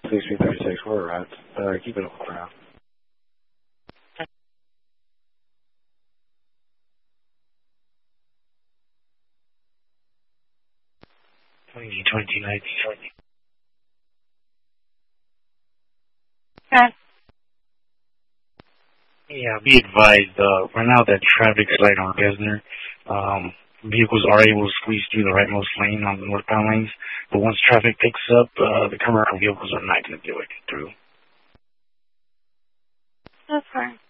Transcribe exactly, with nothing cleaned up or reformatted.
six three thirty-six, we're right. Uh, keep it on the ground. twenty, twenty, nineteen, twenty. Okay. Yeah, be advised, uh, right now that traffic's light on Gesner. Um, vehicles are able to squeeze through the rightmost lane on the northbound lanes, but once traffic picks up, uh, the commercial vehicles are not going to be able to get through. That's fine.